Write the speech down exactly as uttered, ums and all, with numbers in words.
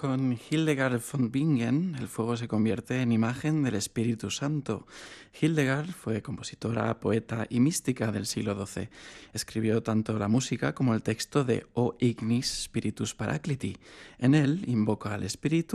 Con Hildegard von Bingen, el fuego se convierte en imagen del Espíritu Santo. Hildegard fue compositora, poeta y mística del siglo doce. Escribió tanto la música como el texto de O Ignis Spiritus Paracliti. En él invoca al Espíritu